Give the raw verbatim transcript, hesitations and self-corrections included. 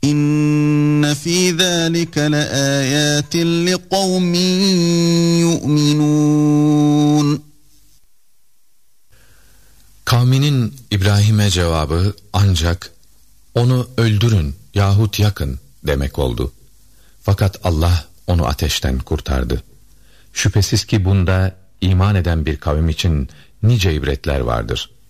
İnne fî zâlike leâyâtin liqavmin yu'minûn. Kavminin İbrahim'e cevabı ancak onu öldürün yahut yakın demek oldu. Fakat Allah onu ateşten kurtardı. Şüphesiz ki bunda iman eden bir kavim için nice ibretler vardır.